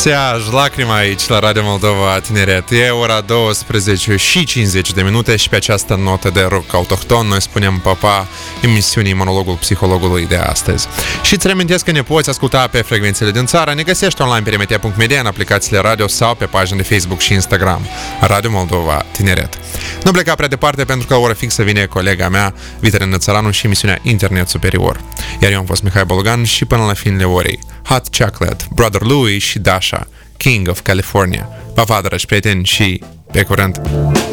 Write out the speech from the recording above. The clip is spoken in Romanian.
Seaj, lacrima aici la Radio Moldova Tineret. E ora 12 și 50 de minute și pe această notă de rock autohton noi spunem papa emisiunii Monologul Psihologului de astăzi. Și îți reamintesc că ne poți asculta pe frecvențele din țară, ne găsești online pe remedia.media, în aplicațiile radio sau pe pagina de Facebook și Instagram Radio Moldova Tineret. Nu pleca prea departe pentru că la oră fixă vine colega mea, Viterin Nățăranu și emisiunea Internet Superior. Iar eu am fost Mihai Bologan și până la finele orei Hot Chocolate, Brother Louie și Dasha, King of California. Pa, dragi prieteni, și pe curând!